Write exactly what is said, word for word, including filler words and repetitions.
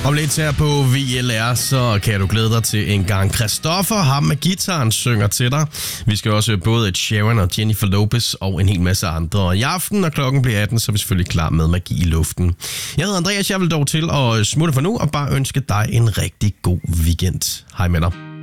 Om lidt her på V L R, så kan du glæde dig til en gang Christoffer. Ham med gitaren synger til dig. Vi skal også både et Sharon og Jennifer Lopez og en hel masse andre. I aften, når klokken bliver atten, så er vi selvfølgelig klar med Magi i luften. Jeg hedder Andreas, jeg vil dog til at smutte for nu og bare ønske dig en rigtig god weekend. Hej med dig.